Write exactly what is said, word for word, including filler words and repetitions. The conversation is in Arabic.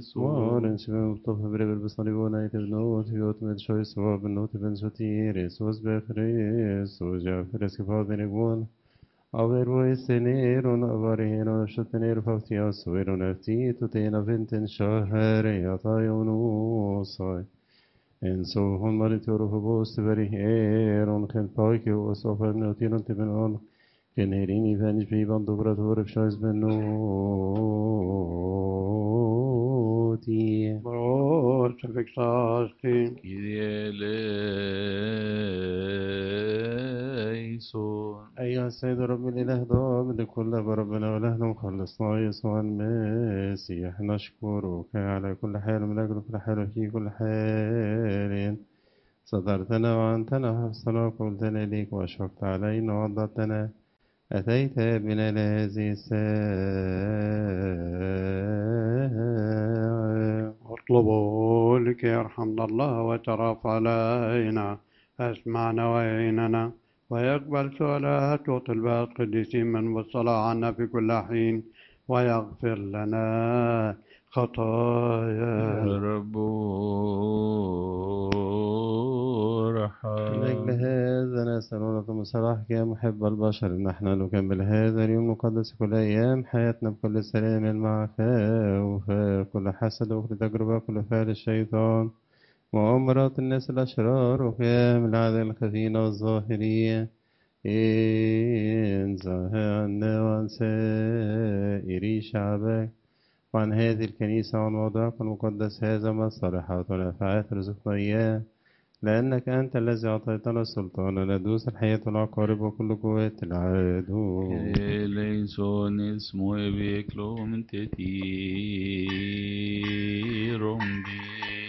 Maren svem tof brever besnarivona it benot viot med choice var benot ben sotires os befres os jafres ke faden gon aver voi seneron avareno shotner faftias veron afti tutena venten shahre yatayonu sai en so hon marit yoro hobos veri eron ken paike os ofar notiron tebenon generini venish vivan dobrat vor choice benoti Bror, förväxlasti. Kyrie eleison. أيها السيد رب الإله ضامن كل بربنا ولهنا مخلصنا يسوع المسيح نشكرك على كل حال من أجل كل حال وفي كل حال صدرتنا وعنتنا حفظنا وقلتنا إليك وأشفقت علينا وعضدتنا أتيت بنا لهذه الساعة اطلبوا لك يرحمنا الله وترف علينا اسمعنا وعيننا ويقبل سؤالات وطلبات قديسين من والصلاة عنا في كل حين ويغفر لنا خطايا رب من أجل رحم. هذا نسألك مصالحك يا محب البشر إن احنا نكمل هذا اليوم المقدس كل أيام حياتنا بكل سلام معك وفي كل حسد وكل تجربة كل فعل الشيطان وأمراض الناس الأشرار وقيام العدل الخفين والظاهرين انزه عنا وعن سائر شعبك وعن هذه الكنيسة وعن وضعك المقدس هذا ما الصالحات والنفعات رزقنا إياه لأنك أنت الذي أعطيتنا السلطان ندوس الحياة والعقارب وكل قوات العدو Kyrie eleison اسمه ابيكلوم تتي